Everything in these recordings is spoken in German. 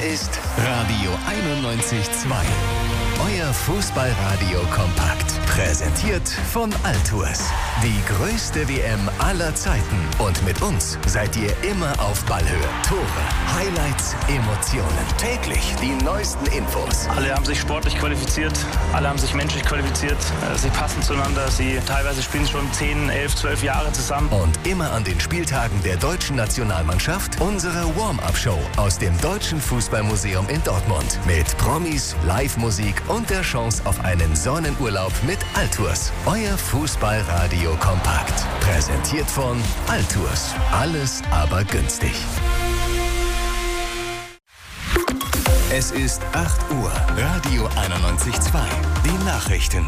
ist Radio 91.2. Euer Fußballradio kompakt. Präsentiert von Altours. Die größte WM aller Zeiten. Und mit uns seid ihr immer auf Ballhöhe. Tore, Highlights, Emotionen. Täglich die neuesten Infos. Alle haben sich sportlich qualifiziert. Alle haben sich menschlich qualifiziert. Sie passen zueinander. Teilweise spielen schon 10, 11, 12 Jahre zusammen. Und immer an den Spieltagen der deutschen Nationalmannschaft unsere Warm-Up-Show aus dem Deutschen Fußballmuseum in Dortmund. Mit Promis, Live-Musik und der Chance auf einen Sonnenurlaub mit Altours. Euer Fußballradio kompakt. Präsentiert von Altours. Alles aber günstig. Es ist 8 Uhr. Radio 91.2. Die Nachrichten.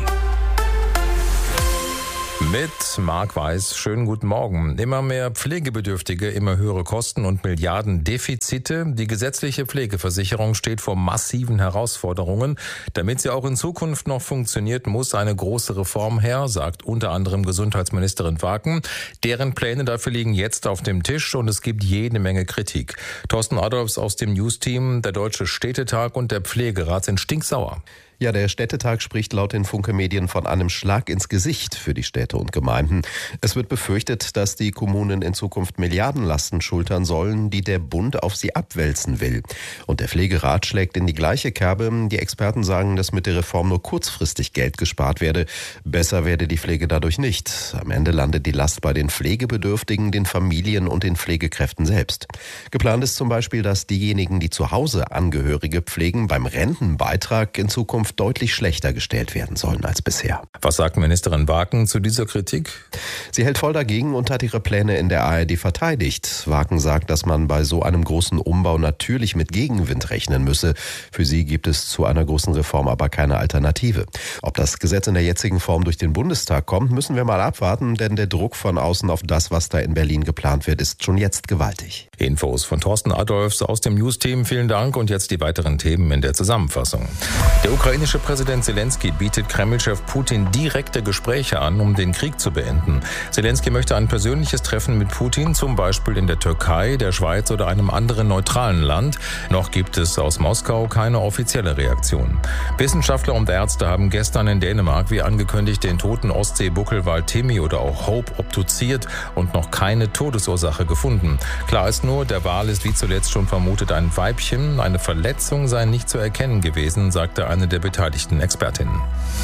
Mit Marc Weiß, schönen guten Morgen. Immer mehr Pflegebedürftige, immer höhere Kosten und Milliardendefizite. Die gesetzliche Pflegeversicherung steht vor massiven Herausforderungen. Damit sie auch in Zukunft noch funktioniert, muss eine große Reform her, sagt unter anderem Gesundheitsministerin Waken. Deren Pläne dafür liegen jetzt auf dem Tisch und es gibt jede Menge Kritik. Thorsten Adolfs aus dem News-Team, der Deutsche Städtetag und der Pflegerat sind stinksauer. Ja, der Städtetag spricht laut den Funke-Medien von einem Schlag ins Gesicht für die Städte und Gemeinden. Es wird befürchtet, dass die Kommunen in Zukunft Milliardenlasten schultern sollen, die der Bund auf sie abwälzen will. Und der Pflegerat schlägt in die gleiche Kerbe. Die Experten sagen, dass mit der Reform nur kurzfristig Geld gespart werde. Besser werde die Pflege dadurch nicht. Am Ende landet die Last bei den Pflegebedürftigen, den Familien und den Pflegekräften selbst. Geplant ist zum Beispiel, dass diejenigen, die zu Hause Angehörige pflegen, beim Rentenbeitrag in Zukunft deutlich schlechter gestellt werden sollen als bisher. Was sagt Ministerin Waken zu dieser Kritik? Sie hält voll dagegen und hat ihre Pläne in der ARD verteidigt. Waken sagt, dass man bei so einem großen Umbau natürlich mit Gegenwind rechnen müsse. Für sie gibt es zu einer großen Reform aber keine Alternative. Ob das Gesetz in der jetzigen Form durch den Bundestag kommt, müssen wir mal abwarten, denn der Druck von außen auf das, was da in Berlin geplant wird, ist schon jetzt gewaltig. Infos von Thorsten Adolfs aus dem News-Team. Vielen Dank und jetzt die weiteren Themen in der Zusammenfassung. Der ukrainische Präsident Zelensky bietet Kreml-Chef Putin direkte Gespräche an, um den Krieg zu beenden. Zelensky möchte ein persönliches Treffen mit Putin, zum Beispiel in der Türkei, der Schweiz oder einem anderen neutralen Land. Noch gibt es aus Moskau keine offizielle Reaktion. Wissenschaftler und Ärzte haben gestern in Dänemark, wie angekündigt, den toten Ostsee-Buckelwal Timmy oder auch Hope obduziert und noch keine Todesursache gefunden. Klar ist nur, der Wal ist wie zuletzt schon vermutet ein Weibchen. Eine Verletzung sei nicht zu erkennen gewesen, sagte eine der beteiligten Expertinnen.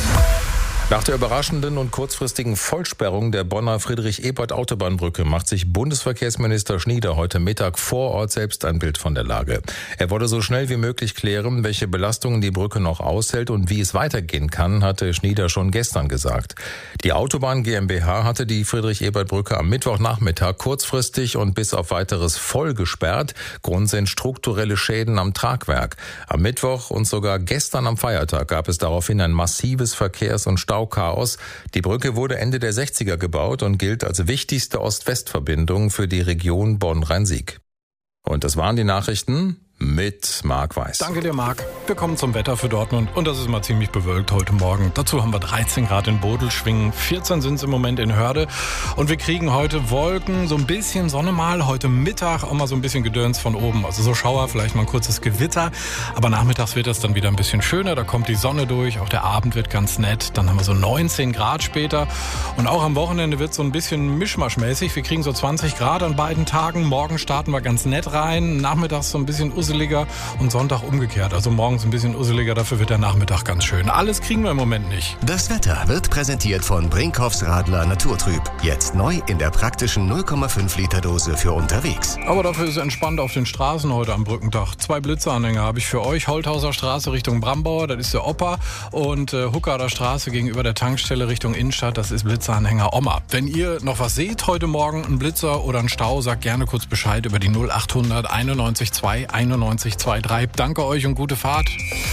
Nach der überraschenden und kurzfristigen Vollsperrung der Bonner Friedrich-Ebert-Autobahnbrücke macht sich Bundesverkehrsminister Schnieder heute Mittag vor Ort selbst ein Bild von der Lage. Er wolle so schnell wie möglich klären, welche Belastungen die Brücke noch aushält und wie es weitergehen kann, hatte Schnieder schon gestern gesagt. Die Autobahn GmbH hatte die Friedrich-Ebert-Brücke am Mittwochnachmittag kurzfristig und bis auf weiteres voll gesperrt. Grund sind strukturelle Schäden am Tragwerk. Am Mittwoch und sogar gestern am Feiertag gab es daraufhin ein massives Verkehrs- und Stauchaos. Die Brücke wurde Ende der 60er gebaut und gilt als wichtigste Ost-West-Verbindung für die Region Bonn-Rhein-Sieg. Und das waren die Nachrichten mit Marc Weiß. Danke dir, Marc. Wir kommen zum Wetter für Dortmund und das ist mal ziemlich bewölkt heute Morgen. Dazu haben wir 13 Grad in Bodelschwingen, 14 sind es im Moment in Hörde und wir kriegen heute Wolken, so ein bisschen Sonne mal, heute Mittag auch mal so ein bisschen Gedöns von oben. Also so Schauer, vielleicht mal ein kurzes Gewitter, aber nachmittags wird das dann wieder ein bisschen schöner, da kommt die Sonne durch, auch der Abend wird ganz nett. Dann haben wir so 19 Grad später und auch am Wochenende wird es so ein bisschen mischmaschmäßig. Wir kriegen so 20 Grad an beiden Tagen, morgen starten wir ganz nett rein, nachmittags so ein bisschen usseliger und Sonntag umgekehrt. Also morgens ein bisschen usseliger, dafür wird der Nachmittag ganz schön. Alles kriegen wir im Moment nicht. Das Wetter wird präsentiert von Brinkhoffs Radler Naturtrüb. Jetzt neu in der praktischen 0,5 Liter Dose für unterwegs. Aber dafür ist es entspannt auf den Straßen heute am Brückentag. 2 Blitzeranhänger habe ich für euch. Holthauser Straße Richtung Brambauer, das ist der Opa. Und Huckader Straße gegenüber der Tankstelle Richtung Innenstadt, das ist Blitzeranhänger Oma. Wenn ihr noch was seht heute Morgen, ein Blitzer oder ein Stau, sagt gerne kurz Bescheid über die 0800 91 2 9123. Danke euch und gute Fahrt.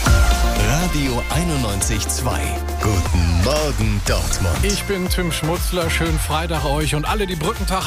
Radio 91.2. Guten Morgen, Dortmund. Ich bin Tim Schmutzler. Schönen Freitag euch und alle, die Brückentag